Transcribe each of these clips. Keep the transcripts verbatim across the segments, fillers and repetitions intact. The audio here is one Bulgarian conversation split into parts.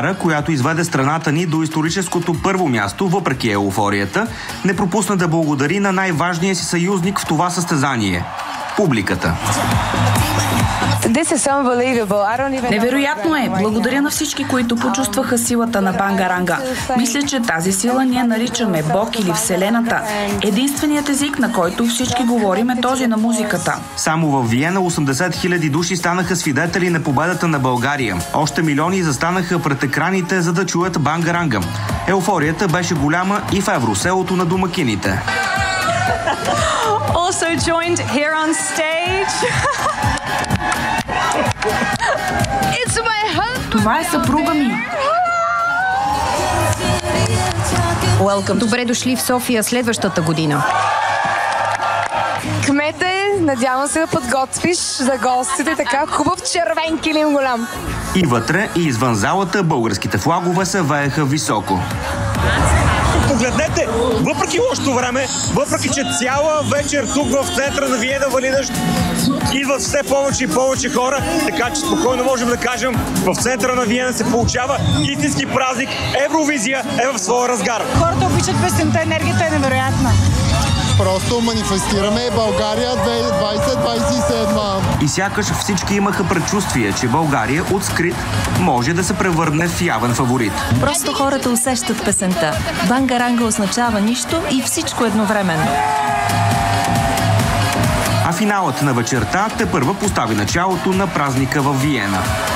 Дара, която изведе страната ни до историческото първо място, въпреки еуфорията, не пропусна да благодари на най-важния си съюзник в това състезание – публиката. Невероятно е! Благодаря на всички, които почувстваха силата на Бангаранга. Мисля, че тази сила ние наричаме Бог или Вселената. Единственият език, на който всички говорим, е този на музиката. Само в Виена осемдесет хиляди души станаха свидетели на победата на България. Още милиони застанаха пред екраните, за да чуят Бангаранга. Еуфорията беше голяма и в Евроселото на домакините. Also joined here on stage. It's my husband. Това е съпруга ми. Welcome. Добре дошли в София следващата година. Кмете, надявам се да подготвиш за гостите така хубав червен килим голям. И вътре, и извън залата българските флагове се вееха високо. Погледнете, въпреки лошото време, въпреки че цяла вечер тук в центъра на Виена вали дъжд, идват все повече и повече хора, така че спокойно можем да кажем, в центъра на Виена се получава истински празник. Евровизия е в своя разгар. Хората обичат песента, енергията е невероятна. Просто манифестираме България двайсет двайсет и седма. И сякаш всички имаха предчувствие, че България от скрит може да се превърне в явен фаворит. Просто хората усещат песента. Бангаранга означава нищо и всичко едновременно. А финалът на вечерта тепърва постави началото на празника в Виена.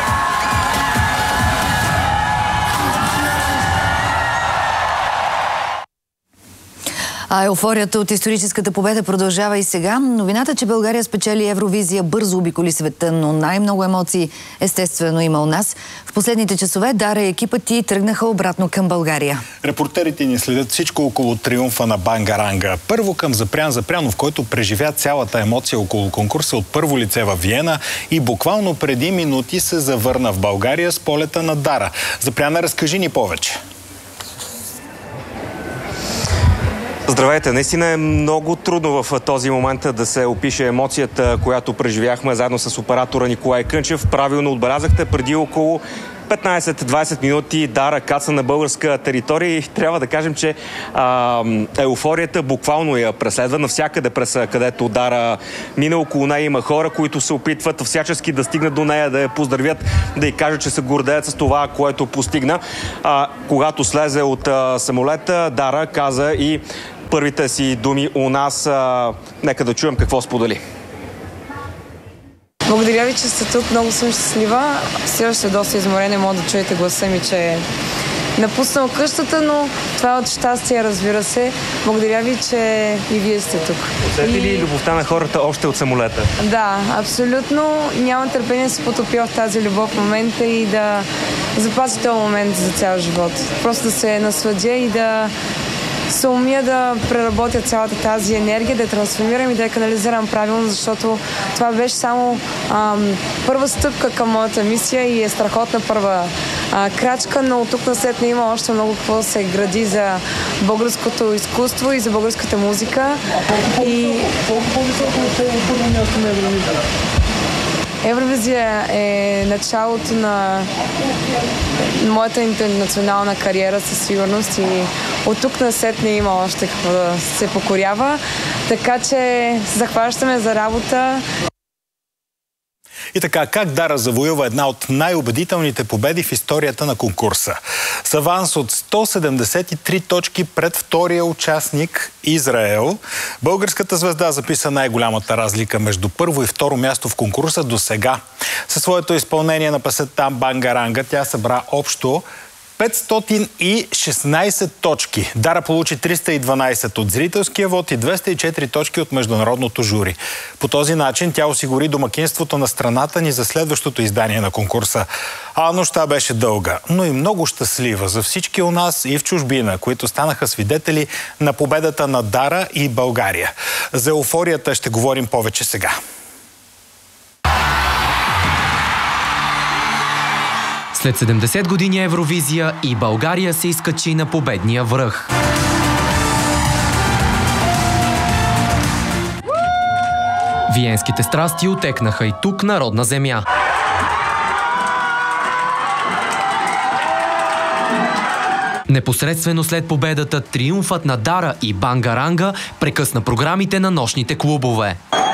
А еуфорията от историческата победа продължава и сега. Новината, че България спечели Евровизия, бързо обиколи света, но най-много емоции естествено има у нас. В последните часове Дара и екипът ти тръгнаха обратно към България. Репортерите ни следят всичко около триумфа на Бангаранга. Първо към Запрян Запрянов, който преживя цялата емоция около конкурса от първо лице във Виена и буквално преди минути се завърна в България с полета на Дара. Запряна, разкажи ни повече. Здравейте! Наистина е много трудно в този момент да се опише емоцията, която преживяхме заедно с оператора Николай Кънчев. Правилно отбелязахте, преди около петнайсет-двайсет минути Дара каца на българска територия и трябва да кажем, че а, еуфорията буквално я преследва навсякъде, през където Дара мина. Около нея има хора, които се опитват всячески да стигнат до нея, да я поздравят, да й кажат, че се гордеят с това, което постигна. А, когато слезе от а, самолета, Дара каза и първите си думи у нас. А, нека да чуем какво сподели. Благодаря ви, че сте тук. Много съм щастлива. Все още е доста изморена, мога да чуете гласа ми, че е напуснал къщата, но това е от щастие, разбира се. Благодаря ви, че и вие сте тук. Усети ли любовта на хората още от самолета? Да, абсолютно. Нямам търпение да се потопя в тази любов в момента и да запази този момент за цял живот. Просто да се насладя и да се умия да преработя цялата тази енергия, да я трансформирам и да я канализирам правилно, защото това беше само ам, първа стъпка към моята мисия и е страхотна първа а, крачка, но от тук насетне има още много какво да се гради за българското изкуство и за българската музика. И... Евровизия е началото на моята интернационална кариера със сигурност и от тук насетне има още какво да се покорява, така че захващаме за работа. И така, как Дара завоюва една от най-убедителните победи в историята на конкурса? С аванс от сто седемдесет и три точки пред втория участник Израел, българската звезда записа най-голямата разлика между първо и второ място в конкурса до сега. Със своето изпълнение на песента Бангаранга тя събра общо петстотин и шестнайсет точки. Дара получи триста и дванайсет от зрителския вод и двеста и четири точки от международното жури. По този начин тя осигури домакинството на страната ни за следващото издание на конкурса. А нощта беше дълга, но и много щастлива за всички у нас и в чужбина, които станаха свидетели на победата на Дара и България. За еуфорията ще говорим повече сега. След седемдесет години Евровизия и България се изкачи на победния връх. Виенските страсти отекнаха и тук на родна земя. Непосредствено след победата, триумфът на Дара и Бангаранга прекъсна програмите на нощните клубове.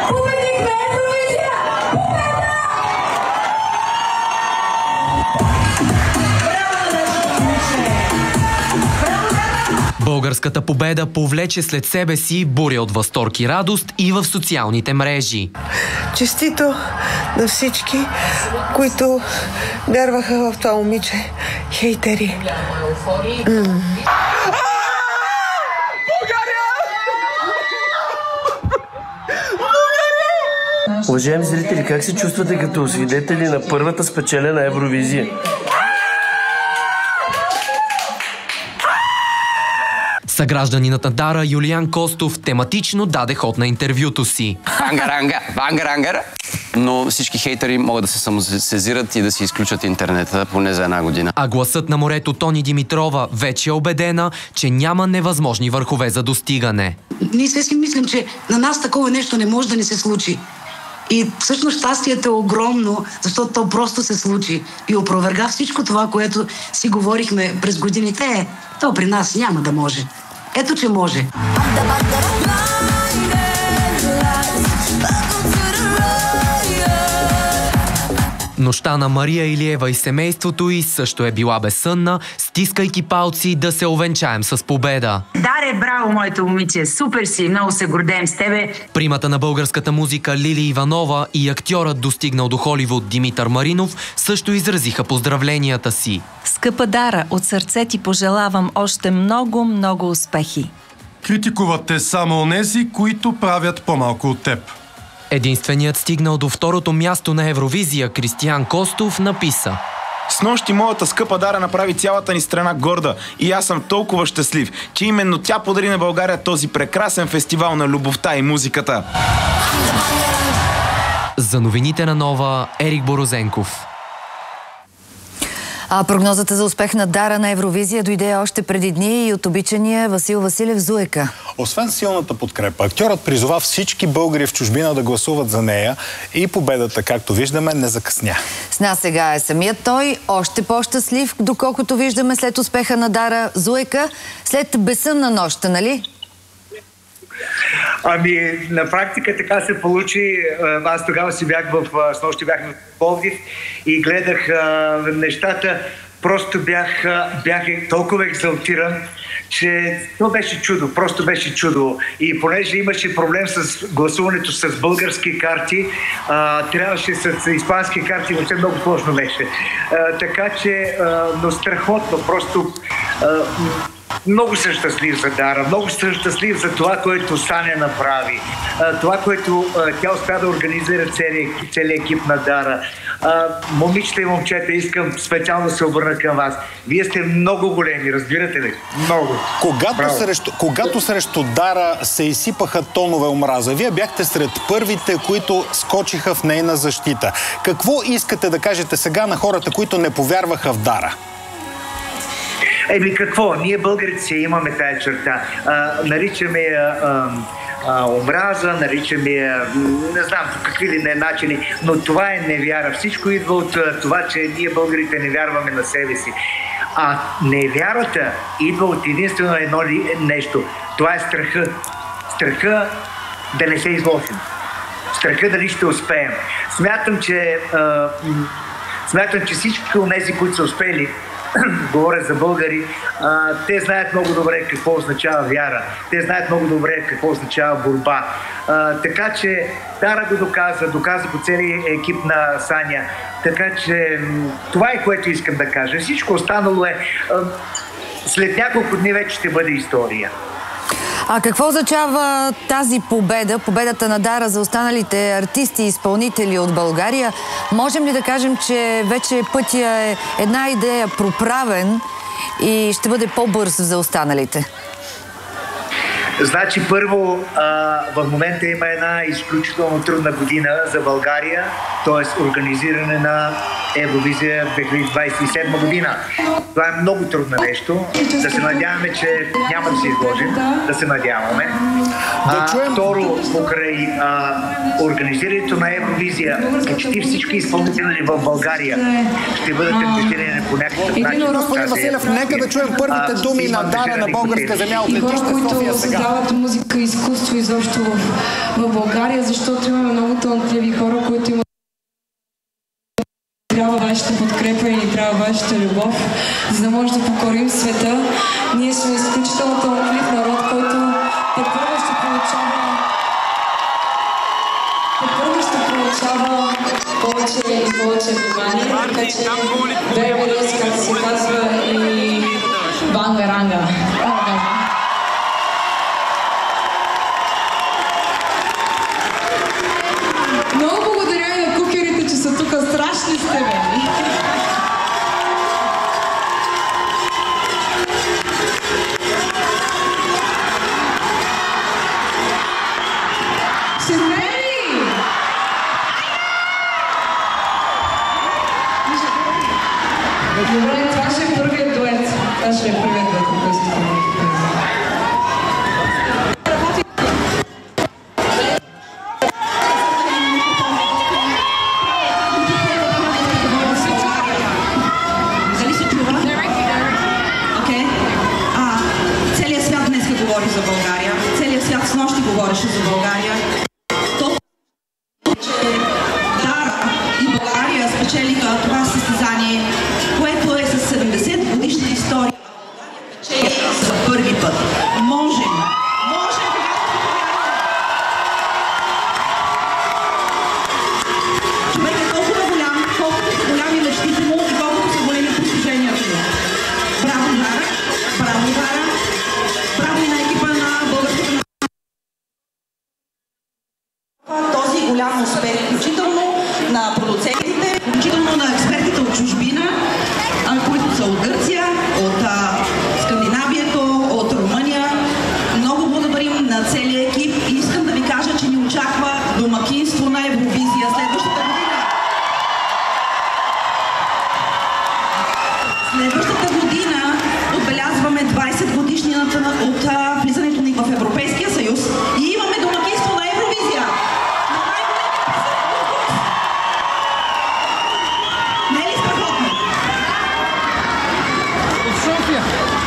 Българската победа повлече след себе си буря от възторг и радост и в социалните мрежи. Честито на всички, които вярваха в това момиче. Хейтери. М. Уважаеми зрители, как се чувствате като свидетели на първата спечелена Евровизия? Съгражданинът на Дара Юлиан Костов тематично даде ход на интервюто си. Бангаранга, бангарангара. Но всички хейтери могат да се самосезират и да си изключат интернета поне за една година. А гласът на морето Тони Димитрова вече е убедена, че няма невъзможни върхове за достигане. Ние все си мислим, че на нас такова нещо не може да ни се случи. И всъщност щастието е огромно, защото то просто се случи. И опроверга всичко това, което си говорихме през годините. Е, то при нас няма да може. Ето, че може. Нощта на Мария Илиева и семейството й също е била безсънна, стискайки палци да се овенчаем с победа. Даре, браво, моето момиче! Супер си! Много се гордеем с тебе! Примата на българската музика Лили Иванова и актьорът, достигнал до Холивуд Димитър Маринов, също изразиха поздравленията си. Скъпа Дара, от сърце ти пожелавам още много, много успехи. Критикуват те само онези, които правят по-малко от теб. Единственият стигнал до второто място на Евровизия Кристиян Костов написа: Снощи моята скъпа Дара направи цялата ни страна горда и аз съм толкова щастлив, че именно тя подари на България този прекрасен фестивал на любовта и музиката. За новините на Нова, Ерик Борозенков. А прогнозата за успех на Дара на Евровизия дойде още преди дни и от обичания Васил Василев Зуека. Освен силната подкрепа, актьорът призова всички българи в чужбина да гласуват за нея и победата, както виждаме, не закъсня. С нас сега е самият той, още по-щастлив, доколкото виждаме след успеха на Дара. Зуека, след безсънна нощ, нали? Ами, на практика така се получи. Аз тогава си бях в... Снощи бях в Пловдив и гледах а, нещата. Просто бях, бях толкова екзалтиран, че то беше чудо. Просто беше чудо. И понеже имаше проблем с гласуването с български карти, а, трябваше с испански карти, въобще много сложно беше. А, така че, а, но страхотно. Просто... А, много съм щастлив за Дара, много съм щастлив за това, което Саня направи, това, което тя успя да организира целият, целият екип на Дара. Момичета и момчета, искам специално да се обърна към вас. Вие сте много големи, разбирате ли? Много. Когато срещу, когато срещу Дара се изсипаха тонове омраза, вие бяхте сред първите, които скочиха в нейна защита. Какво искате да кажете сега на хората, които не повярваха в Дара? Еми какво? Ние българите си имаме тая черта. А, наричаме я а, а, омраза, наричаме я, не знам по какви ли не начини, но това е невяра. Всичко идва от това, че ние българите не вярваме на себе си. А невярата идва от единствено едно нещо. Това е страха. Страха да не се изложим. Страха дали ще успеем. Смятам, че а, смятам, че всички от тези, които са успели, говоря за българи, а, те знаят много добре какво означава вяра. Те знаят много добре какво означава борба. А, така че Дара го доказа, доказа по целия екип на Саня. Така че това е, което искам да кажа. Всичко останало е... А, след няколко дни вече ще бъде история. А какво означава тази победа, победата на Дара за останалите артисти и изпълнители от България? Можем ли да кажем, че вече пътя е една идея проправен и ще бъде по-бърз за останалите? Значи първо, а, в момента има една изключително трудна година за България, т.е. организиране на Евровизия две хиляди двадесет и седма година. Това е много трудно нещо. Да се надяваме, че няма да се изложим. Да се надяваме. А, второ, покрай а, организирането на Евровизия, почти всички изпълнители в България ще бъдат ангажирани по някакъв начин. Господин Василев, нека да чуем първите думи на Дара на българска земя от летище София сега. Създават музика и изкуство изобщо в, в България, защото имаме много талантливи хора, които имат трябва вашата подкрепа и ни трябва вашата любов, за да може да покорим света. Ние сме изключително талантлив народ, който тепърво ще получава тепърво ще получава повече и повече внимание, така че Беби Рос, както се казва, и Банга-ранга. Много благодаря и на кукерите, че са тук. Страшни сте, бе! Добре, това ще е първият дует. Това ще е първият дует, който сте ми. Дали се чува? Окей. Целият свят днес говори за България. Целият свят с нощи говореше за България. Дара и България спечелиха това състезание, което е със седемдесет годишна история. Печели за първи път. Можем. Можем, когато човек е толкова голям, колкото са голями мечтите му и колкото са големи постиженията му. Браво, Дара! Браво, Дара! Браво и на екипа на българската този голям успех, включително на продуцентите, включително на експертите от чужбина, които са от Гърция, от а, Скандинавието, от Румъния. Много благодарим на целия екип и искам да ви кажа, че ни очаква домакинство на Евровизия следващата година. Следващата година отбелязваме двадесет годишнината от а, влизането ни в Европейския съюз и имаме домакинство на Евровизия. Не е ли страхотно? В София.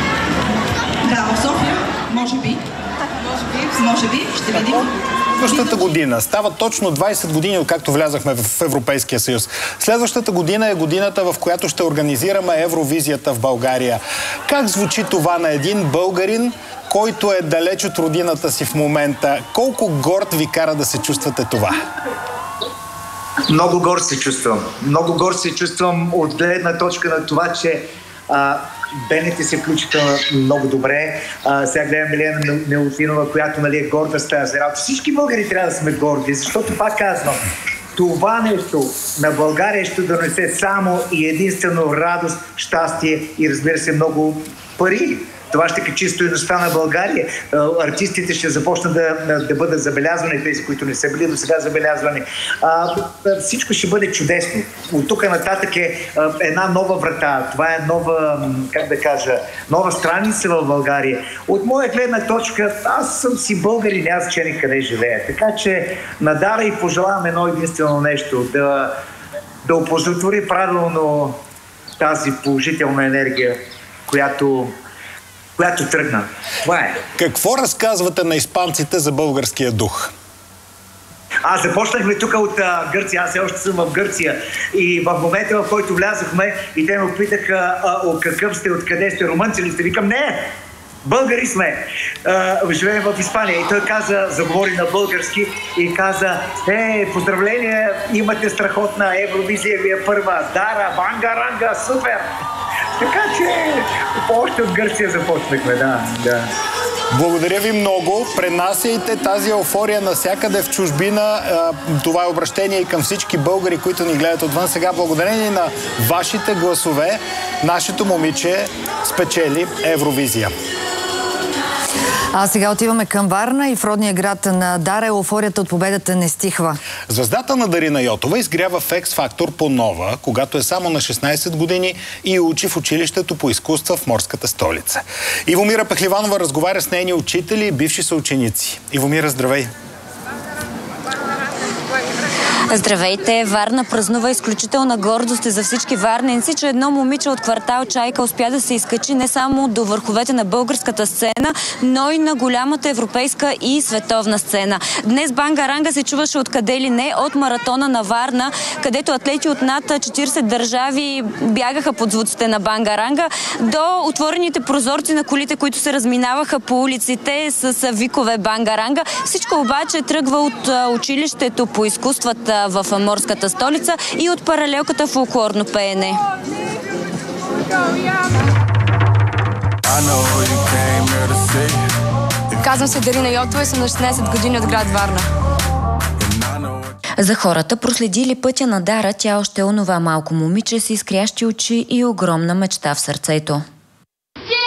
Да, в София. Може би. Може би. Ще видим. Следващата година става точно двадесет години, откакто влязахме в Европейския съюз. Следващата година е годината, в която ще организираме Евровизията в България. Как звучи това на един българин, който е далеч от родината си в момента? Колко горд ви кара да се чувствате това? Много горд се чувствам. Много горд се чувствам от гледна точка на това, че а, Бените се включиха много добре. А, сега гледам Милена Милутинова, която, нали, е горда с тази работа. Всички българи трябва да сме горди, защото, пак казвам, това нещо на България ще донесе само и единствено радост, щастие и, разбира се, много пари. Това ще качи стойността на България. Артистите ще започнат да, да бъдат забелязвани, тези, които не са били до сега забелязвани. А, всичко ще бъде чудесно. От тук нататък е една нова врата. Това е нова, как да кажа, нова страница в България. От моя гледна точка, аз съм си българин, аз значение къде живея. Така че на Дара и пожелавам едно единствено нещо. Да, да оползотвори правилно тази положителна енергия, която която тръгна. Това е. Какво разказвате на испанците за българския дух? Аз започнахме тук от а, Гърция, аз все още съм в Гърция и в момента, в който влязохме и те ме питаха от какъв сте, откъде сте, румънци ли сте? Викам, не! Българи сме! А, живеем в Испания. И той каза, заговори на български и каза, е, поздравления, имате страхотна Евровизия, ви е първа. Дара, банга-ранга, супер! Така че още от Гърция започнахме, да, да. Благодаря ви много. Пренасяйте тази еуфория навсякъде в чужбина. Това е обращение и към всички българи, които ни гледат отвън. Сега, благодарение на вашите гласове, нашето момиче спечели Евровизия. А сега отиваме към Варна и в родния град на Дара еуфорията от победата не стихва. Звездата на Дарина Йотова изгрява в X-Factor по нова, когато е само на шестнайсет години и учи в училището по изкуства в морската столица. Ивомира Пехливанова разговаря с нейни учители и бивши съученици. Ивомира, здравей! Здравейте! Варна празнува изключителна гордост за всички варненци, че едно момиче от квартал Чайка успя да се изкачи не само до върховете на българската сцена, но и на голямата европейска и световна сцена. Днес банга-ранга се чуваше откъде ли не от маратона на Варна, където атлети от над четирийсет държави бягаха под звуците на банга-ранга, до отворените прозорци на колите, които се разминаваха по улиците с викове банга-ранга. Всичко обаче тръгва от училището по изкуствата в морската столица и от паралелката фолклорно пеене. Казвам се Дарина Йотова и съм на шестнайсет години от град Варна. За хората, проследили пътя на Дара, тя още е онова малко момиче с изкрящи очи и огромна мечта в сърцето.